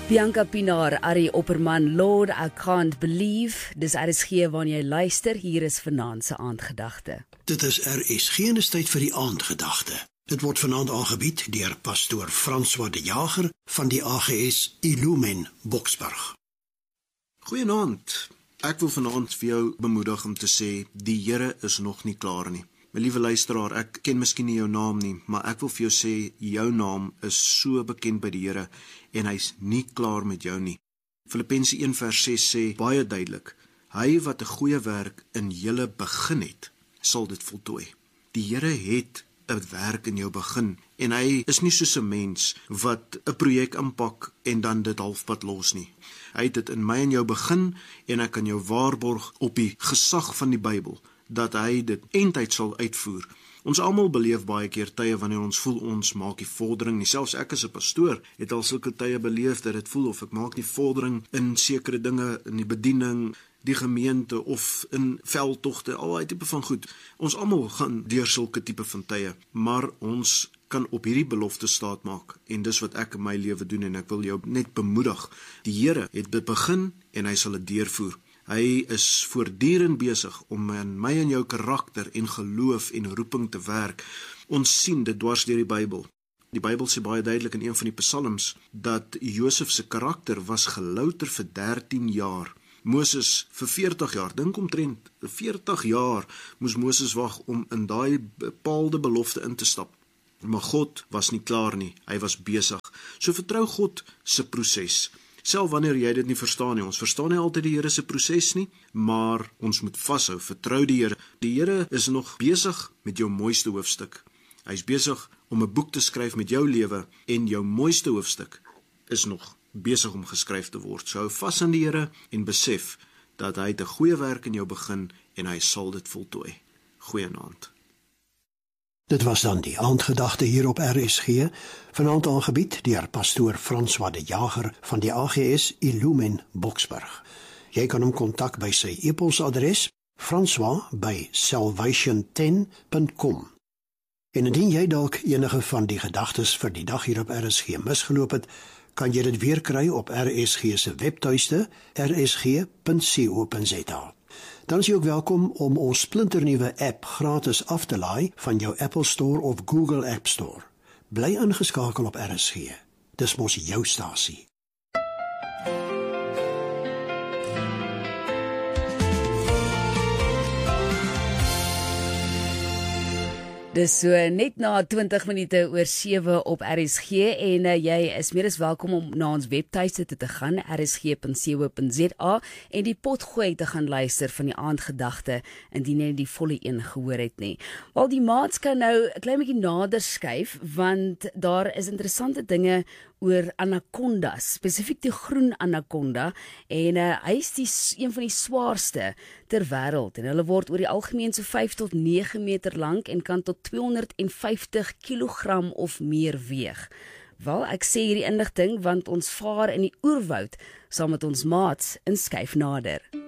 Bianca Pinaar, Arie Opperman, Lord, I Can't Believe. Dis RSG waarna jy luister. Hier is vanaand se aandgedagte. Dit is RSG en is tyd vir die aandgedagte. Dit word vanaand aangebied deur pastoor François de Jager van die AGS Illumen Boksburg. Goeienaand. Ek wil vanaand vir jou bemoedig om te sê, die Here is nog nie klaar nie. My liewe luisteraar, ek ken miskien nie jou naam nie, maar ek wil vir jou sê, jou naam is so bekend by die Here en hy's nie klaar met jou nie. Filippense 1 vers 6 sê baie duidelik, hy wat 'n goeie werk in julle begin het, sal dit voltooi. Die Here het 'n werk in jou begin en hy is nie soos 'n mens wat 'n projek aanpak en dan dit halfpad los nie. Hy het dit in my en jou begin en ek kan jou waarborg op die gesag van die Bybel dat hy dit eintyd sal uitvoer. Ons almal beleef baie keer tye wanneer ons voel ons maak die vordering nie. Selfs ek as 'n pastoor het al sulke tye beleef dat dit voel of ek maak die vordering in sekere dinge in die bediening, die gemeente of in veldtogte, al daai tipe van goed. Ons almal gaan deur sulke tipe van tye, maar ons kan op hierdie belofte staat maak en dis wat ek in my lewe doen en ek wil jou net bemoedig. Die Here het dit begin en hy sal dit deurvoer. Hy is voortdurend besig om in my en jou karakter en geloof en roeping te werk. Ons sien dit dwars deur die Bybel. Die Bybel sê baie duidelik in een van die psalms dat Josef se karakter was gelouter vir 13 jaar. Moses vir 40 jaar, dink omtrent 40 jaar moes Moses wag om in daai bepaalde belofte in te stap. Maar God was nie klaar nie, hy was besig. So vertrou God se proses. Self wanneer jy dit nie verstaan nie, ons verstaan nie altyd die Here se proses nie, maar ons moet vashou, vertrou die Here. Die Here is nog besig met jou mooiste hoofstuk. Hy is besig om 'n boek te skryf met jou lewe en jou mooiste hoofstuk is nog besig om geskryf te word. So hou vas aan die Here en besef dat hy 'n goeie werk in jou begin en hy sal dit voltooi. Goeienaand. Dit was dan die aandgedagte hier op RSG, vanaand aangebied deur pastoor François de Jager van die AGS Illumen Boksburg. Jy kan hom kontak by sy e-posadres francois@salvation10.com. En indien jy dalk enige van die gedagtes vir die dag hier op RSG misgeloop het, kan jy dit weer kry op RSG se webtuiste rsg.co.za. Dan is jy ook welkom om ons splinternuwe app gratis af te laai van jou Apple Store of Google App Store. Bly ingeskakel op RSG. Dis mos jou stasie. Dis so net na 20 minute oor 7 op RSG en jy is meer as welkom om na ons webtuiste te gaan, rsg.co.za en die potgooi te gaan luister van die aandgedagte indien jy die volle een gehoor het nie. Wel, die maats kan nou 'n klein bietjie nader skuif want daar is interessante dinge oor anacondas, spesifiek die groen anaconda en hy is een van die swaarste ter wêreld en hulle word oor die algemeen so 5 tot 9 meter lank en kan tot 250 kilogram of meer weeg. Wel, ek sê hierdie inligting want ons vaar in die oerwoud saam met ons maats in skuif nader.